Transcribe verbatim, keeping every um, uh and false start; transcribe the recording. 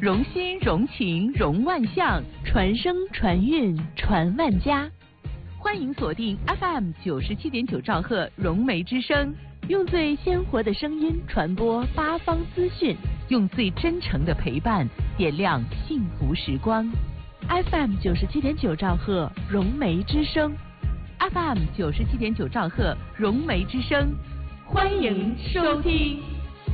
融心融情融万象，传声传韵传万家。欢迎锁定 F M 九十七点九兆赫融媒之声，用最鲜活的声音传播八方资讯，用最真诚的陪伴点亮幸福时光。F M 九十七点九兆赫融媒之声 ，F M 九十七点九兆赫融媒之声，欢迎收听。